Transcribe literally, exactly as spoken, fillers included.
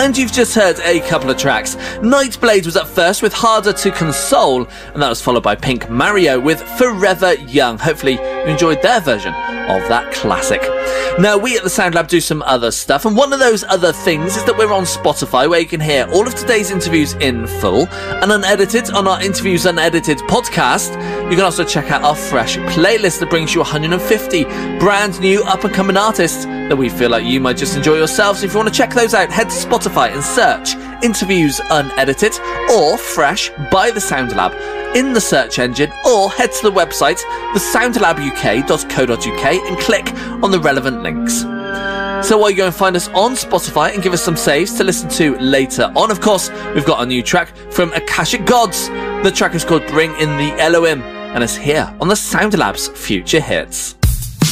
and you've just heard a couple of tracks. Nightblade was up first with Harder to Console, and that was followed by Pink Mario with Forever Young. Hopefully you enjoyed their version of that classic. Now, we at the Sound Lab do some other stuff, and one of those other things is that we're on Spotify, where you can hear all of today's interviews in full and unedited on our Interviews Unedited podcast. You can also check out our fresh playlist that brings you one hundred fifty brand new up-and-coming artists that we feel like you might just enjoy yourselves. If you want to check those out, head to Spotify and search Interviews Unedited or Fresh by The Sound Lab in the search engine, or head to the website the sound lab u k dot co dot u k and click on the relevant links. So while you go and find us on Spotify and give us some saves to listen to later on, of course, we've got a new track from Akashic Gods. The track is called Bring in the Elohim, and it's here on the Sound Lab's Future Hits.